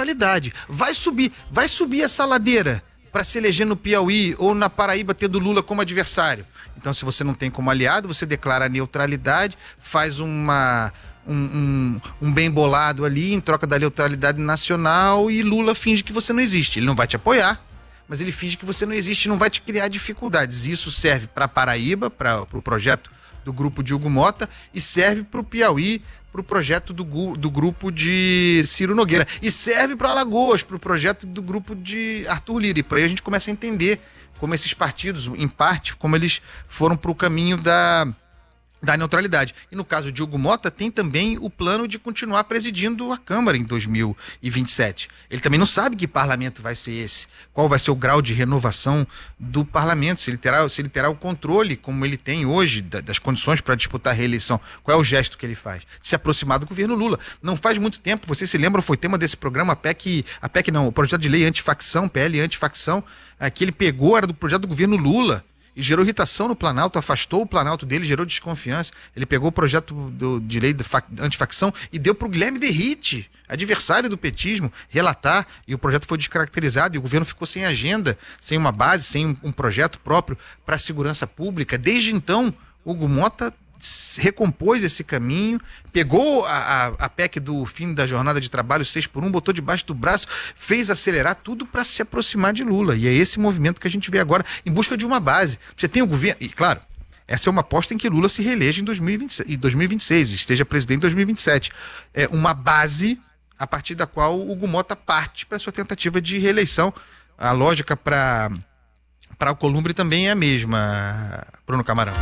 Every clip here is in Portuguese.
neutralidade. Vai subir essa ladeira para se eleger no Piauí ou na Paraíba tendo Lula como adversário. Então, se você não tem como aliado, você declara a neutralidade, faz um bem bolado ali em troca da neutralidade nacional e Lula finge que você não existe. Ele não vai te apoiar, mas ele finge que você não existe e não vai te criar dificuldades. Isso serve para Paraíba, para o projeto do grupo de Hugo Mota, e serve para o Piauí, para o projeto do grupo de Ciro Nogueira. E serve para Alagoas, para o projeto do grupo de Arthur Lira. E por aí a gente começa a entender como esses partidos, em parte, como eles foram para o caminho da neutralidade. E no caso de Hugo Mota, tem também o plano de continuar presidindo a Câmara em 2027. Ele também não sabe que parlamento vai ser esse, qual vai ser o grau de renovação do parlamento, se ele terá o controle, como ele tem hoje, das condições para disputar a reeleição. Qual é o gesto que ele faz? Se aproximar do governo Lula. Não faz muito tempo, vocês se lembram, foi tema desse programa, o projeto de lei antifacção, PL antifacção, que ele pegou, era do projeto do governo Lula, e gerou irritação no Planalto, afastou o Planalto dele, gerou desconfiança. Ele pegou o projeto de lei de antifacção e deu para o Guilherme Derrite, adversário do petismo, relatar, e o projeto foi descaracterizado e o governo ficou sem agenda, sem uma base, sem um projeto próprio para a segurança pública. Desde então, Hugo Mota recompôs esse caminho, pegou a PEC do fim da jornada de trabalho 6x1, botou debaixo do braço, fez acelerar tudo para se aproximar de Lula. E é esse movimento que a gente vê agora em busca de uma base. Você tem o governo, e claro, essa é uma aposta em que Lula se reeleja em 2026, esteja presidente em 2027. É uma base a partir da qual o Hugo Mota parte para sua tentativa de reeleição. A lógica para Alcolumbre também é a mesma, Bruno Camarão.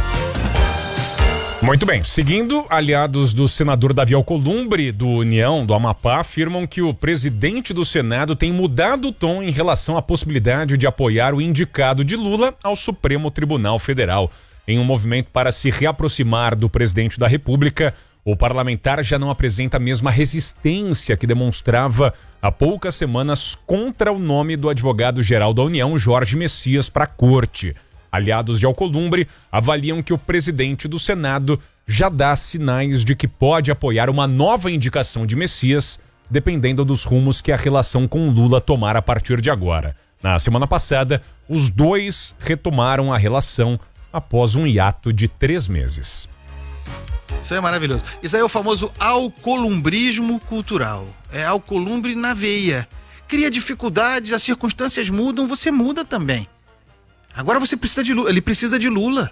Muito bem, seguindo, aliados do senador Davi Alcolumbre, do União do Amapá, afirmam que o presidente do Senado tem mudado o tom em relação à possibilidade de apoiar o indicado de Lula ao Supremo Tribunal Federal. Em um movimento para se reaproximar do presidente da República, o parlamentar já não apresenta a mesma resistência que demonstrava há poucas semanas contra o nome do advogado-geral da União, Jorge Messias, para a corte. Aliados de Alcolumbre avaliam que o presidente do Senado já dá sinais de que pode apoiar uma nova indicação de Messias, dependendo dos rumos que a relação com Lula tomar a partir de agora. Na semana passada, os dois retomaram a relação após um hiato de 3 meses. Isso aí é maravilhoso. Isso aí é o famoso alcolumbrismo cultural. É Alcolumbre na veia. Cria dificuldades, as circunstâncias mudam, você muda também. Agora você precisa de Lula. Ele precisa de Lula.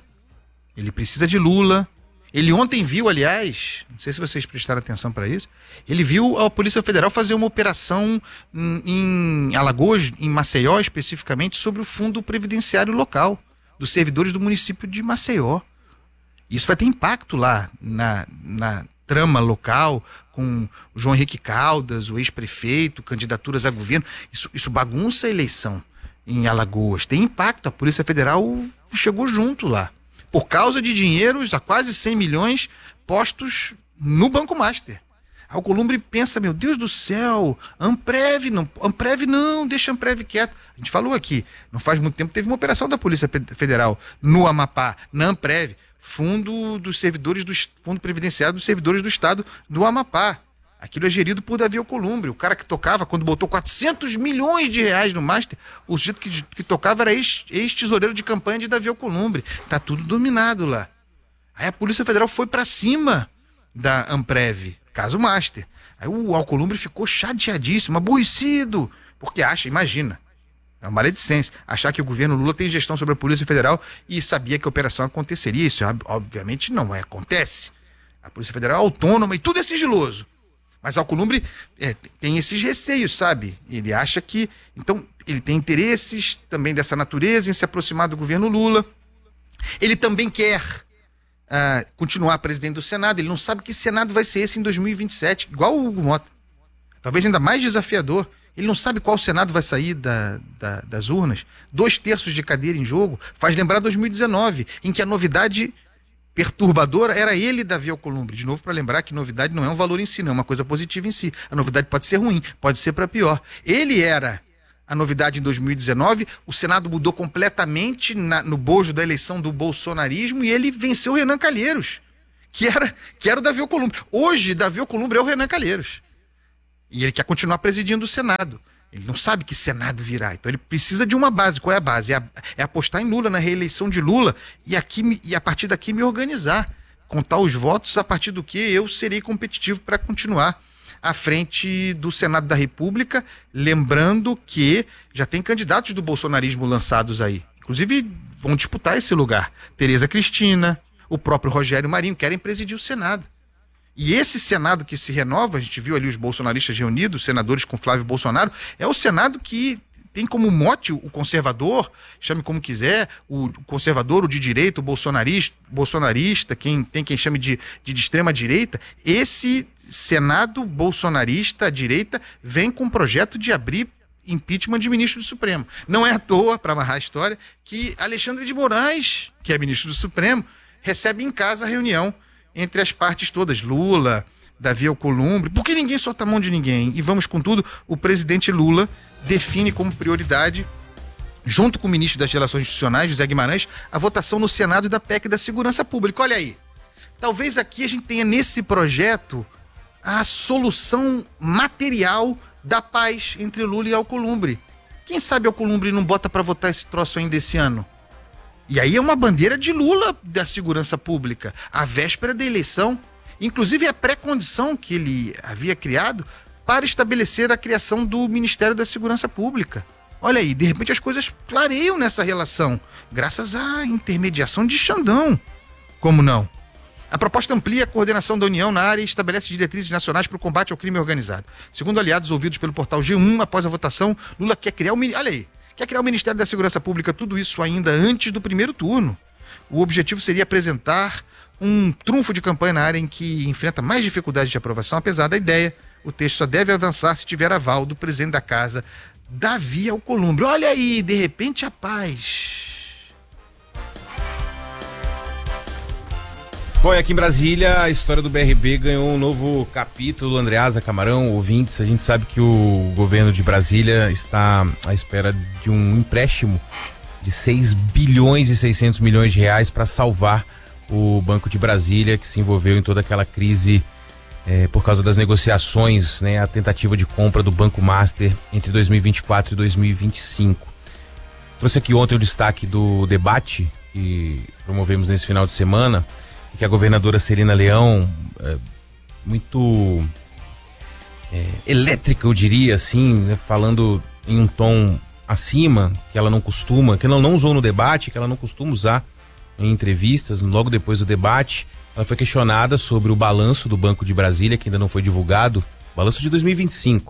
Ele ontem viu, aliás, não sei se vocês prestaram atenção para isso, ele viu a Polícia Federal fazer uma operação em Alagoas, em Maceió especificamente, sobre o fundo previdenciário local dos servidores do município de Maceió. Isso vai ter impacto lá na trama local, com o João Henrique Caldas, o ex-prefeito, candidaturas a governo. Isso bagunça a eleição em Alagoas. Tem impacto. A Polícia Federal chegou junto lá. Por causa de dinheiros, a quase 100 milhões postos no Banco Master. Alcolumbre pensa, meu Deus do céu, Amprev não, deixa a Amprev quieto. A gente falou aqui, não faz muito tempo, teve uma operação da Polícia Federal no Amapá, na Amprev, fundo previdenciário dos servidores do Estado do Amapá. Aquilo é gerido por Davi Alcolumbre, o cara que tocava, quando botou 400 milhões de reais no Master, o sujeito que tocava era ex-tesoureiro de campanha de Davi Alcolumbre. Tá tudo dominado lá. Aí a Polícia Federal foi pra cima da Amprev, caso Master. Aí o Alcolumbre ficou chateadíssimo, aborrecido, porque imagina, é uma maledicência, achar que o governo Lula tem gestão sobre a Polícia Federal e sabia que a operação aconteceria. Isso obviamente não acontece. A Polícia Federal é autônoma e tudo é sigiloso. Mas Alcolumbre tem esses receios, sabe? Ele acha que... Então, ele tem interesses também dessa natureza em se aproximar do governo Lula. Ele também quer continuar presidente do Senado. Ele não sabe que Senado vai ser esse em 2027, igual o Hugo Mota. Talvez ainda mais desafiador. Ele não sabe qual Senado vai sair das urnas. 2/3 de cadeira em jogo. Faz lembrar 2019, em que a novidade perturbadora era ele, Davi Alcolumbre. De novo, para lembrar que novidade não é um valor em si, não é uma coisa positiva em si. A novidade pode ser ruim, pode ser para pior. Ele era a novidade em 2019, o Senado mudou completamente no bojo da eleição do bolsonarismo e ele venceu o Renan Calheiros, que era o Davi Alcolumbre. Hoje, Davi Alcolumbre é o Renan Calheiros. E ele quer continuar presidindo o Senado. Ele não sabe que Senado virá. Então ele precisa de uma base. Qual é a base? É apostar em Lula, na reeleição de Lula, e a partir daqui me organizar. Contar os votos a partir do que eu serei competitivo para continuar à frente do Senado da República. Lembrando que já tem candidatos do bolsonarismo lançados aí. Inclusive vão disputar esse lugar. Tereza Cristina, o próprio Rogério Marinho querem presidir o Senado. E esse Senado que se renova, a gente viu ali os bolsonaristas reunidos, senadores com Flávio Bolsonaro, é o Senado que tem como mote o conservador, chame como quiser, o conservador, o de direita, o bolsonarista, quem chame de extrema direita. Esse Senado bolsonarista, à direita, vem com um projeto de abrir impeachment de ministro do Supremo. Não é à toa, para amarrar a história, que Alexandre de Moraes, que é ministro do Supremo, recebe em casa a reunião entre as partes todas, Lula, Davi Alcolumbre, porque ninguém solta a mão de ninguém. E vamos com tudo, o presidente Lula define como prioridade, junto com o ministro das Relações Institucionais, José Guimarães, a votação no Senado da PEC da Segurança Pública. Olha aí, talvez aqui a gente tenha nesse projeto a solução material da paz entre Lula e Alcolumbre. Quem sabe Alcolumbre não bota para votar esse troço ainda esse ano? E aí é uma bandeira de Lula da segurança pública, à véspera da eleição. Inclusive é a pré-condição que ele havia criado para estabelecer a criação do Ministério da Segurança Pública. Olha aí, de repente as coisas clareiam nessa relação, graças à intermediação de Xandão. Como não? A proposta amplia a coordenação da União na área e estabelece diretrizes nacionais para o combate ao crime organizado. Segundo aliados ouvidos pelo portal G1, após a votação, Lula quer criar o Ministério da Segurança Pública, tudo isso ainda antes do primeiro turno. O objetivo seria apresentar um trunfo de campanha na área em que enfrenta mais dificuldades de aprovação. Apesar da ideia, o texto só deve avançar se tiver aval do presidente da casa, Davi Alcolumbre. Olha aí, de repente a paz. Bom, e aqui em Brasília, a história do BRB ganhou um novo capítulo. Andreasa, Camarão, ouvintes, a gente sabe que o governo de Brasília está à espera de um empréstimo de 6 bilhões e 600 milhões de reais para salvar o Banco de Brasília, que se envolveu em toda aquela crise por causa das negociações, né, a tentativa de compra do Banco Master entre 2024 e 2025. Trouxe aqui ontem o destaque do debate que promovemos nesse final de semana, que a governadora Celina Leão, muito elétrica, eu diria assim, né, falando em um tom acima, que ela não costuma, que ela não usou no debate, que ela não costuma usar em entrevistas. Logo depois do debate, ela foi questionada sobre o balanço do Banco de Brasília, que ainda não foi divulgado, balanço de 2025,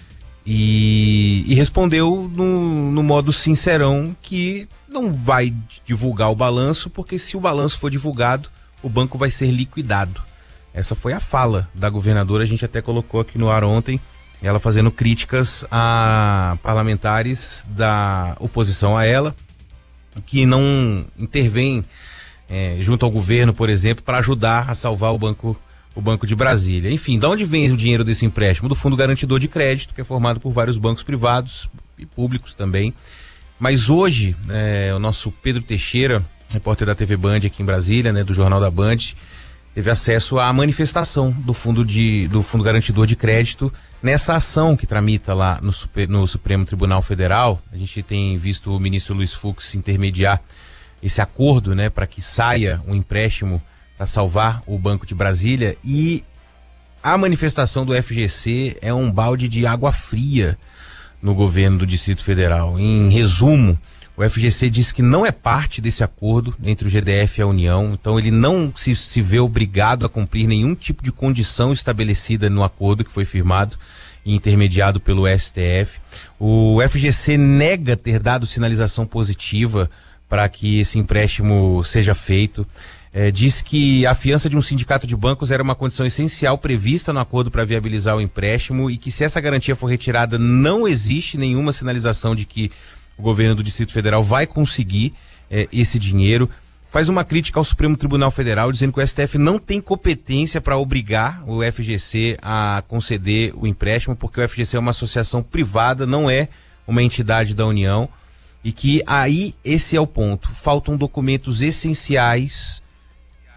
e respondeu no modo sincerão que não vai divulgar o balanço, porque se o balanço for divulgado, o banco vai ser liquidado. Essa foi a fala da governadora, a gente até colocou aqui no ar ontem, ela fazendo críticas a parlamentares da oposição a ela, que não intervêm junto ao governo, por exemplo, para ajudar a salvar o Banco de Brasília. Enfim, de onde vem o dinheiro desse empréstimo? Do Fundo Garantidor de Crédito, que é formado por vários bancos privados e públicos também. Mas hoje, o nosso Pedro Teixeira, repórter da TV Band aqui em Brasília, né, do Jornal da Band, teve acesso à manifestação do Fundo Garantidor de Crédito nessa ação que tramita lá no Supremo Tribunal Federal. A gente tem visto o ministro Luiz Fux intermediar esse acordo, né, para que saia um empréstimo para salvar o Banco de Brasília, e a manifestação do FGC é um balde de água fria no governo do Distrito Federal. Em resumo, o FGC diz que não é parte desse acordo entre o GDF e a União, então ele não se vê obrigado a cumprir nenhum tipo de condição estabelecida no acordo que foi firmado e intermediado pelo STF. O FGC nega ter dado sinalização positiva para que esse empréstimo seja feito. Diz que a fiança de um sindicato de bancos era uma condição essencial prevista no acordo para viabilizar o empréstimo, e que se essa garantia for retirada, não existe nenhuma sinalização de que o governo do Distrito Federal vai conseguir esse dinheiro. Faz uma crítica ao Supremo Tribunal Federal, dizendo que o STF não tem competência para obrigar o FGC a conceder o empréstimo, porque o FGC é uma associação privada, não é uma entidade da União, e que aí esse é o ponto. Faltam documentos essenciais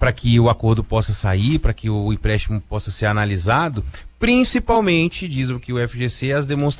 para que o acordo possa sair, para que o empréstimo possa ser analisado, principalmente, diz o que o FGC, as